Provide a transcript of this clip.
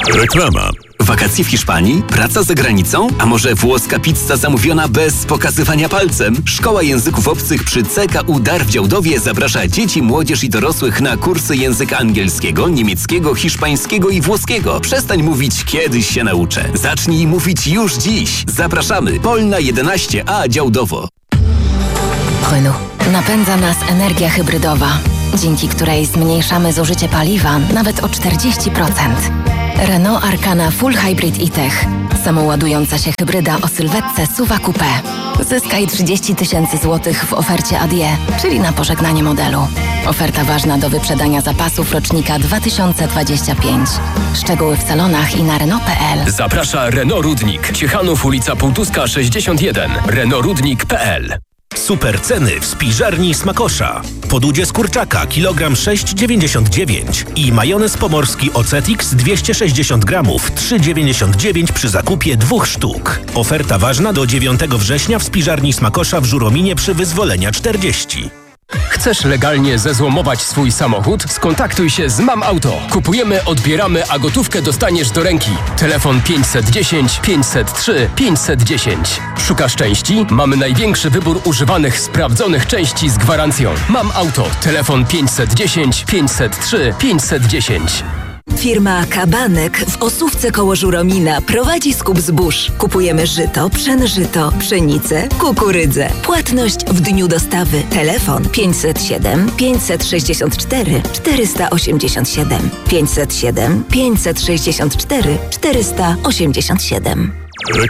Reklama. Wakacje w Hiszpanii? Praca za granicą? A może włoska pizza zamówiona bez pokazywania palcem? Szkoła Języków Obcych przy CKU Dar w Działdowie zaprasza dzieci, młodzież i dorosłych na kursy języka angielskiego, niemieckiego, hiszpańskiego i włoskiego. Przestań mówić kiedyś się nauczę. Zacznij mówić już dziś. Zapraszamy. Polna 11A Działdowo. Renault. Napędza nas energia hybrydowa, dzięki której zmniejszamy zużycie paliwa nawet o 40%. Renault Arkana Full Hybrid e-Tech. Samoładująca się hybryda o sylwetce SUV Coupé. Zyskaj 30 000 złotych w ofercie ADIE, czyli na pożegnanie modelu. Oferta ważna do wyprzedania zapasów rocznika 2025. Szczegóły w salonach i na Renault.pl. Zaprasza Renault Rudnik. Ciechanów, ulica Półtuska 61. RenaultRudnik.pl. Super ceny w spiżarni Smakosza. Podudzie z kurczaka kilogram 6,99 i majonez pomorski Ocetix 260 gramów 3,99 przy zakupie 2 sztuk. Oferta ważna do 9 września w spiżarni Smakosza w Żurominie przy Wyzwolenia 40. Chcesz legalnie zezłomować swój samochód? Skontaktuj się z Mam Auto. Kupujemy, odbieramy, a gotówkę dostaniesz do ręki. Telefon 510 503 510. Szukasz części? Mamy największy wybór używanych, sprawdzonych części z gwarancją. Mam Auto. Telefon 510 503 510. Firma Kabanek w Osówce koło Żuromina prowadzi skup zbóż. Kupujemy żyto, pszenżyto, pszenicę, kukurydzę. Płatność w dniu dostawy. Telefon 507 564 487 507 564 487.